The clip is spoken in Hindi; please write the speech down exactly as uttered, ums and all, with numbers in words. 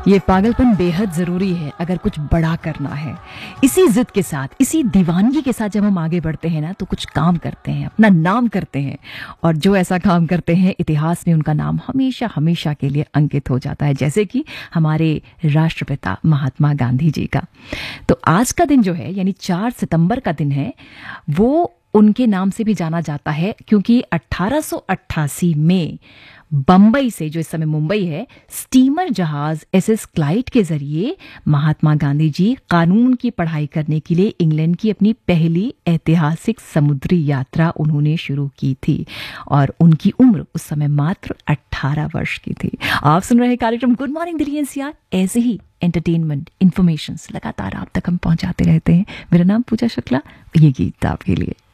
ये पागलपन बेहद ज़रूरी है अगर कुछ बड़ा करना है। इसी ज़िद के साथ, इसी दीवानगी के साथ जब हम आगे बढ़ते हैं ना, तो कुछ काम करते हैं, अपना नाम करते हैं, और जो ऐसा काम करते हैं इतिहास में उनका नाम हमेशा हमेशा के लिए अंकित हो जाता है, जैसे कि हमारे राष्ट्रपिता महात्मा गांधी जी का। तो आज का दिन जो है, यानी चार सितंबर का दिन है, वो उनके नाम से भी जाना जाता है, क्योंकि अठारह सौ अट्ठासी में बंबई से, जो इस समय मुंबई है, स्टीमर जहाज एसएस क्लाइड के जरिए महात्मा गांधी जी कानून की पढ़ाई करने के लिए इंग्लैंड की अपनी पहली ऐतिहासिक समुद्री यात्रा उन्होंने शुरू की थी, और उनकी उम्र उस समय मात्र अठारह वर्ष की थी। आप सुन रहे हैं कार्यक्रम गुड मॉर्निंग दिल्ली एनसीआर। ऐसे ही एंटरटेनमेंट इन्फॉर्मेशन लगातार आप तक हम पहुंचाते रहते हैं। मेरा नाम पूजा शुक्ला, ये गीत आपके लिए।